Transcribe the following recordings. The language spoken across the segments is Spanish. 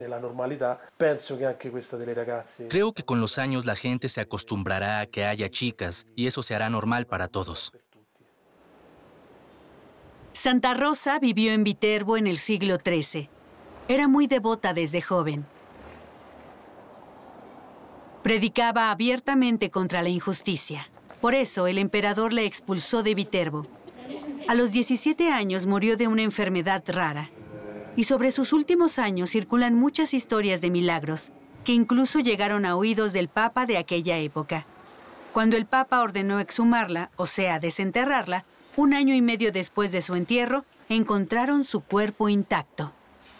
Creo que con los años la gente se acostumbrará a que haya chicas y eso se hará normal para todos. Santa Rosa vivió en Viterbo en el siglo XIII. Era muy devota desde joven. Predicaba abiertamente contra la injusticia. Por eso el emperador la expulsó de Viterbo. A los 17 años murió de una enfermedad rara. Y sobre sus últimos años circulan muchas historias de milagros, que incluso llegaron a oídos del Papa de aquella época. Cuando el Papa ordenó exhumarla, o sea, desenterrarla, 1 año y medio después de su entierro, encontraron su cuerpo intacto.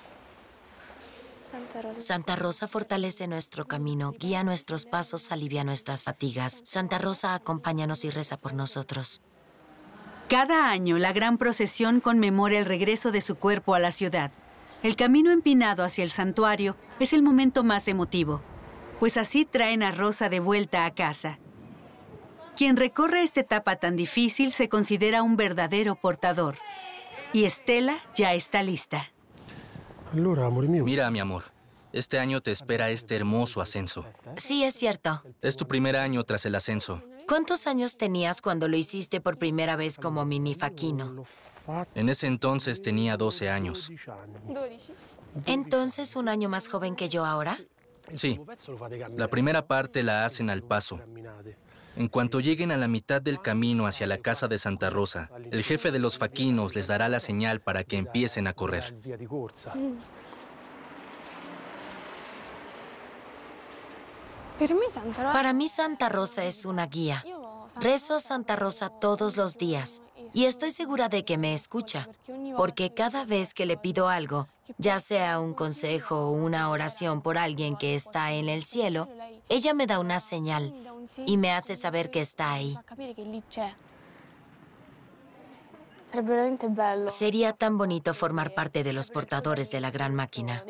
Santa Rosa fortalece nuestro camino, guía nuestros pasos, alivia nuestras fatigas. Santa Rosa, acompáñanos y reza por nosotros. Cada año, la gran procesión conmemora el regreso de su cuerpo a la ciudad. El camino empinado hacia el santuario es el momento más emotivo, pues así traen a Rosa de vuelta a casa. Quien recorre esta etapa tan difícil se considera un verdadero portador. Y Estela ya está lista. Mira, mi amor, este año te espera este hermoso ascenso. Sí, es cierto. Es tu primer año tras el ascenso. ¿Cuántos años tenías cuando lo hiciste por primera vez como minifaquino? En ese entonces tenía 12 años. ¿Entonces 1 año más joven que yo ahora? Sí, la primera parte la hacen al paso. En cuanto lleguen a la mitad del camino hacia la casa de Santa Rosa, el jefe de los faquinos les dará la señal para que empiecen a correr. Para mí Santa Rosa es una guía. Rezo a Santa Rosa todos los días y estoy segura de que me escucha, porque cada vez que le pido algo, ya sea un consejo o una oración por alguien que está en el cielo, ella me da una señal y me hace saber que está ahí. Sería tan bonito formar parte de los portadores de la gran máquina.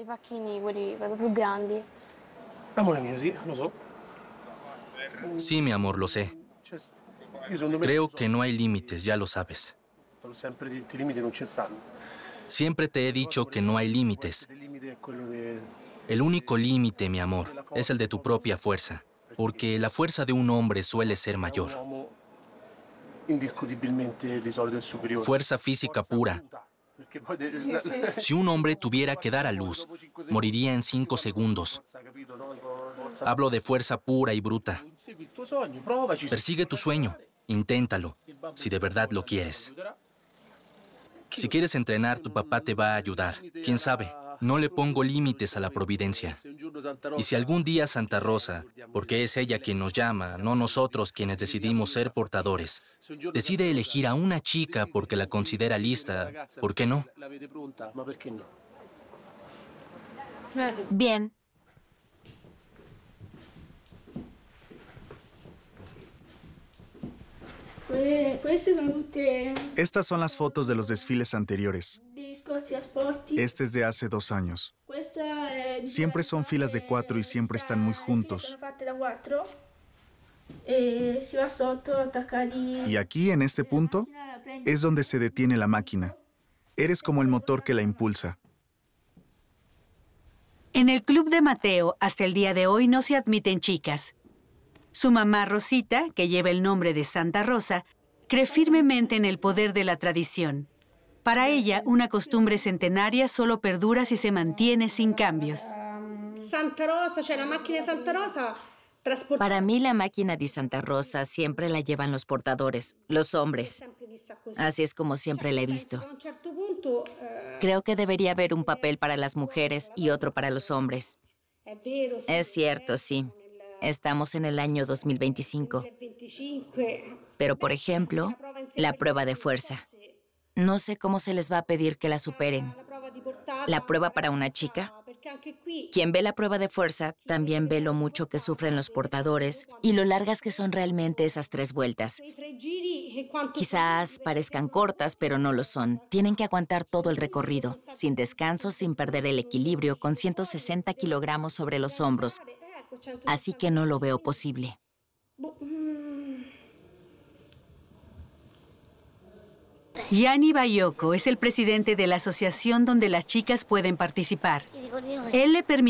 Sí, mi amor, lo sé. Creo que no hay límites, ya lo sabes. Siempre te he dicho que no hay límites. El único límite, mi amor, es el de tu propia fuerza, porque la fuerza de un hombre suele ser mayor. Fuerza física pura. Si un hombre tuviera que dar a luz, moriría en 5 segundos. Hablo de fuerza pura y bruta. Persigue tu sueño, inténtalo, si de verdad lo quieres. Si quieres entrenar, tu papá te va a ayudar. ¿Quién sabe? No le pongo límites a la providencia. Y si algún día Santa Rosa, porque es ella quien nos llama, no nosotros quienes decidimos ser portadores, decide elegir a una chica porque la considera lista, ¿por qué no? Bien. Estas son las fotos de los desfiles anteriores. Este es de hace 2 años. Siempre son filas de 4 y siempre están muy juntos. Y aquí, en este punto, es donde se detiene la máquina. Eres como el motor que la impulsa. En el club de Mateo, hasta el día de hoy, no se admiten chicas. Su mamá Rosita, que lleva el nombre de Santa Rosa, cree firmemente en el poder de la tradición. Para ella, una costumbre centenaria solo perdura si se mantiene sin cambios. Santa Rosa, la máquina de Santa Rosa. Para mí, la máquina de Santa Rosa siempre la llevan los portadores, los hombres. Así es como siempre la he visto. Creo que debería haber un papel para las mujeres y otro para los hombres. Es cierto, sí. Estamos en el año 2025. Pero, por ejemplo, la prueba de fuerza. No sé cómo se les va a pedir que la superen. ¿La prueba para una chica? Quien ve la prueba de fuerza también ve lo mucho que sufren los portadores y lo largas que son realmente esas 3 vueltas. Quizás parezcan cortas, pero no lo son. Tienen que aguantar todo el recorrido, sin descanso, sin perder el equilibrio, con 160 kilogramos sobre los hombros. Así que no lo veo posible. Gianni Baiocco es el presidente de la asociación donde las chicas pueden participar. Él le permite